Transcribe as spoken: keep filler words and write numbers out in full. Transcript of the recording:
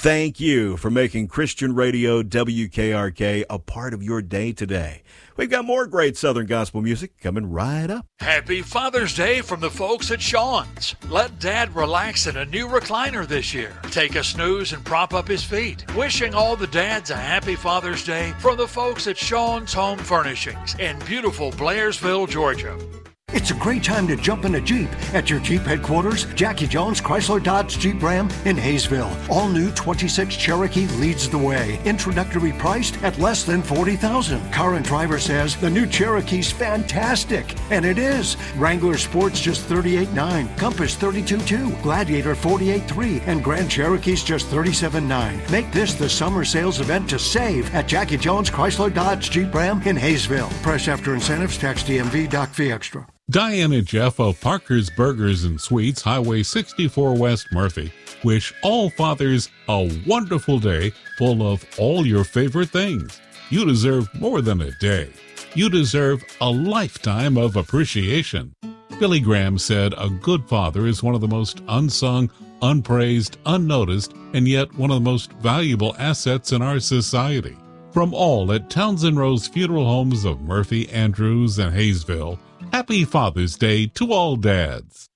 Thank you for making Christian Radio W K R K a part of your day today. We've got more great Southern gospel music coming right up. Happy Father's Day from the folks at Sean's. Let Dad relax in a new recliner this year. Take a snooze and prop up his feet. Wishing all the dads a happy Father's Day from the folks at Sean's Home Furnishings in beautiful Blairsville, Georgia. It's a great time to jump in a Jeep at your Jeep headquarters, Jackie Jones Chrysler Dodge Jeep Ram in Hayesville. All new twenty-six Cherokee leads the way. Introductory priced at less than forty thousand dollars. Car and Driver says the new Cherokee's fantastic, and it is. Wrangler Sports just thirty-eight nine, Compass thirty-two two, Gladiator forty-eight three, and Grand Cherokee's just thirty-seven nine. Make this the summer sales event to save at Jackie Jones Chrysler Dodge Jeep Ram in Hayesville. Price after incentives, tax D M V, doc fee extra. Diane and Jeff of Parker's Burgers and Sweets, Highway sixty-four West Murphy, wish all fathers a wonderful day full of all your favorite things. You deserve more than a day. You deserve a lifetime of appreciation. Billy Graham said a good father is one of the most unsung, unpraised, unnoticed, and yet one of the most valuable assets in our society. From all at Townsend Rose Funeral Homes of Murphy, Andrews, and Hayesville, Happy Father's Day to all dads.